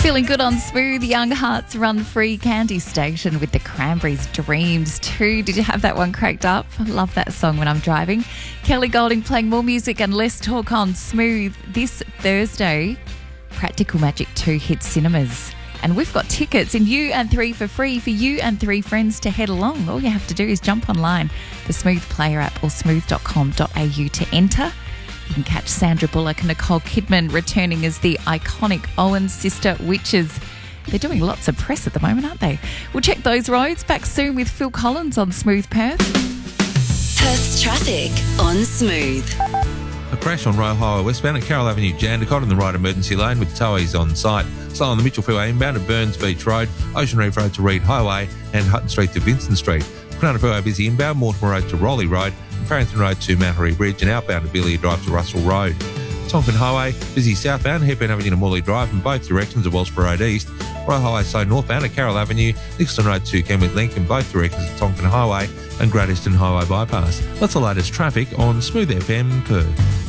Feeling good on Smooth. Young Hearts Run Free Candy Station with the Cranberries Dreams too. Did you have that one cracked up? I love that song when I'm driving. Kelly Golding playing more music and less talk on Smooth. This Thursday, Practical Magic 2 hits cinemas. And we've got tickets in U&3 for free for you and 3 friends to head along. All you have to do is jump online, the Smooth Player app or smooth.com.au to enter. You can catch Sandra Bullock and Nicole Kidman returning as the iconic Owen sister witches. They're doing lots of press at the moment, aren't they? We'll check those roads. Back soon with Phil Collins on Smooth Perth. Perth's traffic on Smooth. A crash on Royal Highway westbound at Carroll Avenue, Jandakot in the right emergency lane with towies on site. Slow on the Mitchell Freeway inbound at Burns Beach Road, Ocean Reef Road to Reed Highway and Hutton Street to Vincent Street. Quinana Freeway busy inbound, Mortimer Road to Rowley Road, and Farrington Road to Mount Bridge and outbound to Billy Drive to Russell Road. Tonkin Highway busy southbound, Hepburn Avenue to Morley Drive in both directions of Wellsborough Road East. Royal Highway slow northbound at Carroll Avenue, Nixon Road to Kenwood Link in both directions of Tonkin Highway and Great Eastern Highway bypass. That's the latest traffic on Smooth FM Perth.